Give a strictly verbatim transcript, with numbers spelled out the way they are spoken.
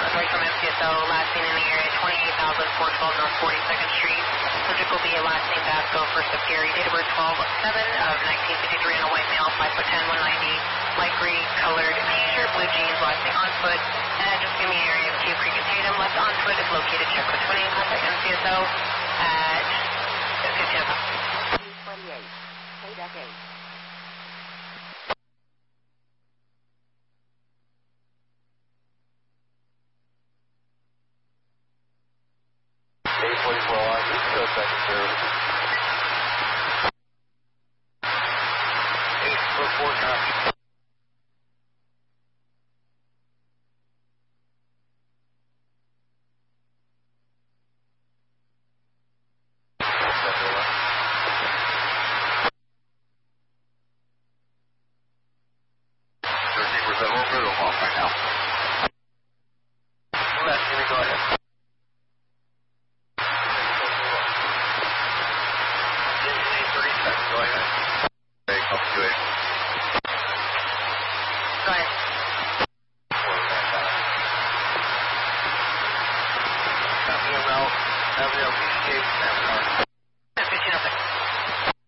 North from M C S O, last seen in the area, twenty-eight thousand four hundred twelve North forty-second Street. Subject will be a last name Vasco, first of Gary, date of birth twelve seven of nineteen fifty-three, and a white male, five foot ten, one ninety, light gray colored t-shirt, blue jeans, last name on foot, and just give me an area of Cave Creek and Tatum. Left on foot is located, check with twenty, contact M C S O at Tampa. twenty-eight, K-Deck eight. eight forty-four on East Coast second service. eight foot four copy. thirteen percent over, it'll off right now. Left, here we go ahead. Go ahead. Okay, come to it. Go ahead. Copy of route, Avenue, East Cape, San Bernardino.